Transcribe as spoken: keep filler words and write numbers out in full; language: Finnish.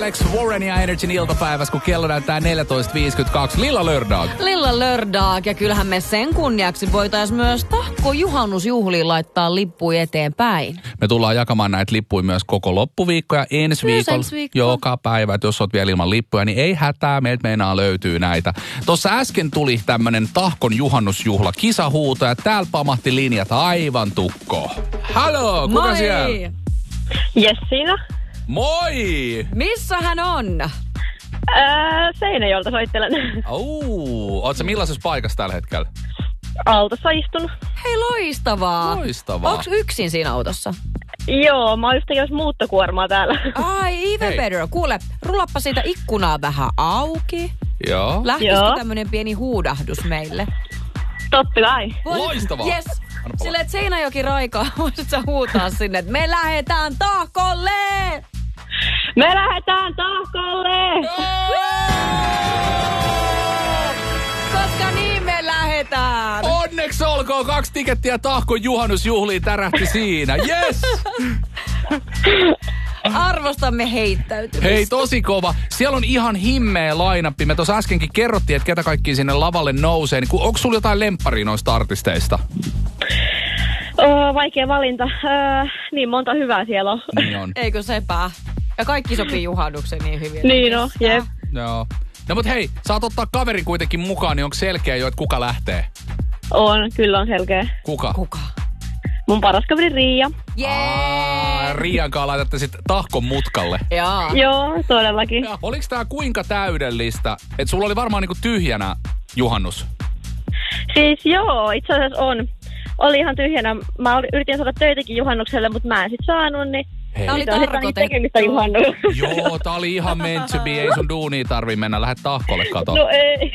Alex Warren ja Energyn iltapäivässä, kun kello näyttää neljätoista viisikymmentäkaksi. Lilla lördag. Lilla lördag, ja kyllähän me sen kunniaksi voitaisiin myös tahko juhannusjuhliin laittaa lippuja eteenpäin. Me tullaan jakamaan näitä lippuja myös koko loppuviikko ja ensi viikolla ensi viikko. joka päivä. Että jos oot vielä ilman lippuja, niin ei hätää, meiltä meinaa löytyy näitä. Tuossa äsken tuli tämmönen tahkon juhannusjuhla kisahuuto ja täällä pamahti linjat aivan tukkoon. Haloo, kuka Moi! siellä? Jessiina. Moi! Missä hän on? Ää, Seinäjoelta soittelen. Ouu, oot sä millaisessa paikassa tällä hetkellä? Autossa istun. Hei, loistavaa. Loistavaa. Onks yksin siinä autossa? Joo, mä oon just tekemässä muuttokuormaa täällä. Ai, even Hei. better. Kuule, rullappa siitä ikkunaa vähän auki. Joo. Lähtisikö Joo. tämmönen pieni huudahdus meille? Totta kai. Loistavaa. Yes. Anna palaa. Silleen, että Seinäjoki raikaa, voisit sä huutaa sinne, että me lähetään tahkolle! Me lähdetään tahkolle! Koska niin me lähetään! Onneksi olkoon, kaksi tikettiä tahkon juhannusjuhliin tärähti siinä. Yes! Arvostamme heittäytymistä. Hei, tosi kova. Siellä on ihan himmeä line-up. Me tuossa äskenkin kerrottiin, että ketä kaikki sinne lavalle nousee. Niin onko sulla jotain lempparia noista artisteista? Oh, vaikea valinta. Öö, niin monta hyvää siellä on. Niin on. Eikö sepä? Ja kaikki sopii juhannukseen niin hyvin. Niin on, jep. Joo. No mut hei, saat ottaa kaverin kuitenkin mukaan, niin onko selkeä jo, että kuka lähtee? On, kyllä on selkeä. Kuka? Kuka? Mun paras kaveri Riia. Jee! Riian kanssa laitatte sitten tahkon mutkalle. Jaa. Joo, todellakin. Oliko tää kuinka täydellistä? Että sulla oli varmaan niinku tyhjänä juhannus. Siis joo, itse asiassa on. Oli ihan tyhjänä. Mä ol- yritin saada töitäkin juhannukselle, mutta mä en sit saanut, niin... Hei. Tää oli Nyt on sitten tarkoitettu. tekemistä juhannukselle. Joo, tää oli ihan meant to be. Ei sun duunia tarvii mennä. Lähde tahkolle, kato. No ei.